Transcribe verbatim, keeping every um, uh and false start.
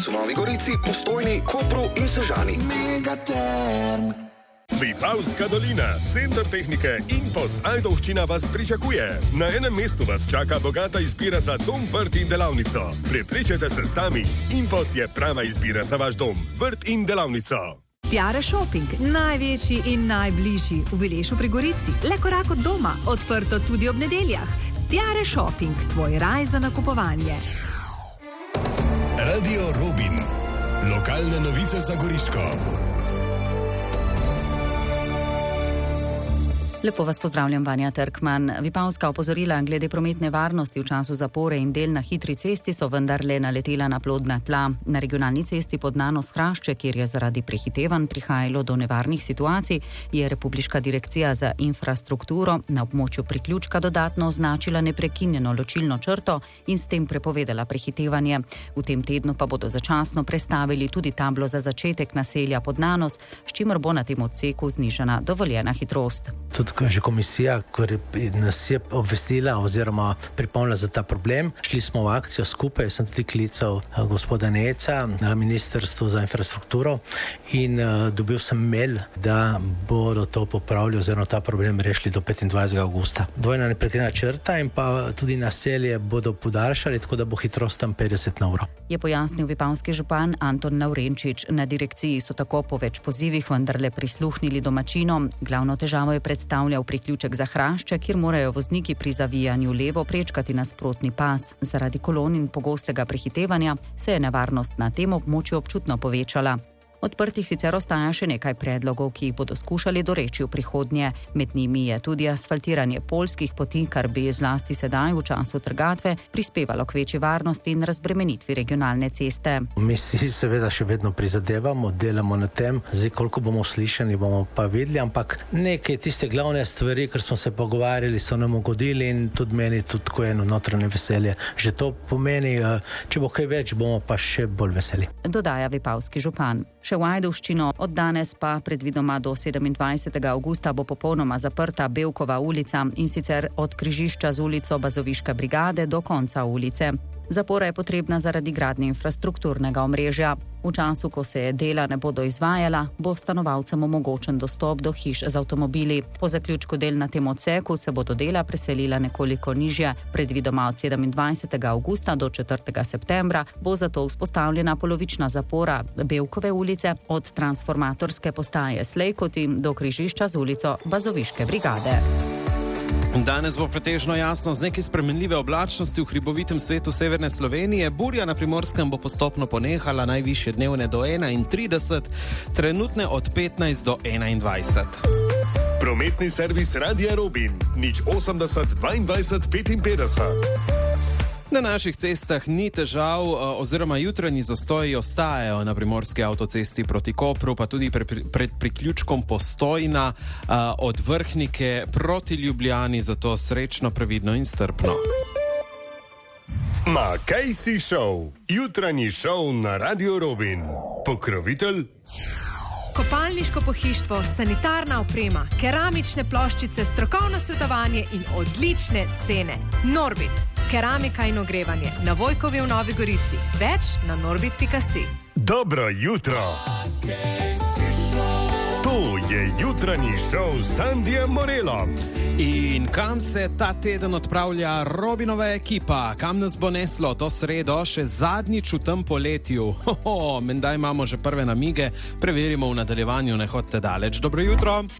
v Novi Gorici, Postojni, Kopru in Sežani. Megaterm. Vipavska dolina, center tehnike IMPOS Ajdovščina vas pričakuje. Na enem mestu vas čaka bogata izbira za dom, vrt in delavnico. Prepričajte se sami, IMPOS je prava izbira za vaš dom, vrt in delavnico. Tiare Shopping, največji in najbližji v Vilešu pri Gorici, le korak od doma, odprto tudi ob nedeljah. Tiare Shopping, tvoj raj za nakupovanje. Radio Robin, lokalne novice za Goriško. Lepo vas pozdravljam, Vanja Trkman. Vipavska opozorila glede prometne varnosti v času zapore in del na hitri cesti so vendarle naletela na plodna tla. Na regionalni cesti pod Nanos Hrašče, kjer je zaradi prehitevanj prihajalo do nevarnih situacij, je Republiška direkcija za infrastrukturo na območju priključka dodatno označila neprekinjeno ločilno črto in s tem prepovedala prehitevanje. V tem tednu pa bodo začasno prestavili tudi tablo za začetek naselja pod Nanos, s čimer bo na tem odseku znižana dovoljena hitrost. Že komisija, ko nas je obvestila oziroma pripomnila za ta problem, šli smo v akcijo skupaj, sem tudi klical gospoda Neca na Ministrstvu za infrastrukturo in uh, dobil sem mail, da bodo to popravili oziroma ta problem rešili do petindvajsetega avgusta. Dvojna neprekinjena črta in pa tudi naselje bodo podaljšali, tako da bo hitrost tam petdeset na uro. Je pojasnil vipavski župan Anton Navrenčič. Na direkciji so tako po več pozivih vendarle prisluhnili domačinom. Glavno težavo je predstavljal priključek za Hrašče, kjer morajo vozniki pri zavijanju levo prečkati nasprotni pas. Zaradi kolon in pogostega prehitevanja se je nevarnost na tem območju občutno povečala. Odprtih sicer ostaja še nekaj predlogov, ki jih bodo skušali doreči v prihodnje. Med njimi je tudi asfaltiranje poljskih poti, kar bi zlasti sedaj v času trgatve prispevalo k večji varnosti in razbremenitvi regionalne ceste. Mi si seveda še vedno prizadevamo, delamo na tem, zdaj koliko bomo slišani, bomo pa videli, ampak nekaj tiste glavne stvari, ker smo se pogovarjali, so nam ugodili in tudi meni tudi ko eno notranje veselje. Že to pomeni, če bo kaj več, bomo pa še bolj veseli. Dodaja vipavski župan. Še v Ajdovščino, od danes pa predvidoma do sedemindvajsetega avgusta bo popolnoma zaprta Bevkova ulica in sicer od križišča z ulico Bazoviške brigade do konca ulice. Zapora je potrebna zaradi gradnje infrastrukturnega omrežja. V času, ko se dela ne bodo izvajala, bo stanovalcem omogočen dostop do hiš z avtomobili. Po zaključku del na tem odseku se bodo dela preselila nekoliko nižje. Predvidoma od sedemindvajsetega avgusta do četrtega septembra bo zato vzpostavljena polovična zapora Bevkove ulice od transformatorske postaje Slejkoti do križišča z ulico Bazoviške brigade. Danes bo pretežno jasno z nekaj spremenljive oblačnosti v hribovitem svetu severne Slovenije. Burja na Primorskem bo postopno ponehala, najvišje dnevne do enaintrideset, trenutne od petnajst do enaindvajset. Prometni servis Radia Robin, nič osemdeset dvaindvajset petinpetdeset. Na naših cestah ni težav oziroma jutranji zastoji ostajajo na primorski avtocesti proti Kopru, pa tudi pre, pred priključkom Postojna od Vrhnike proti Ljubljani, zato srečno, previdno in strpno. Ma kaj si šov? Jutranji šov na Radio Robin. Pokrovitelj? Kopalniško pohištvo, sanitarna oprema, keramične ploščice, strokovno svetovanje in odlične cene. Norbit, keramika in ogrevanje, na Vojkovi v Novi Gorici. Več na norbit pika si. Dobro jutro! To je jutranji šov s Sandijem Morelom. In kam se ta teden odpravlja Robinova ekipa? Kam nas bo neslo to sredo, še zadnjič v tem poletju? Hoho, menda imamo že prve namige, preverimo v nadaljevanju, ne hodite daleč. Dobro jutro!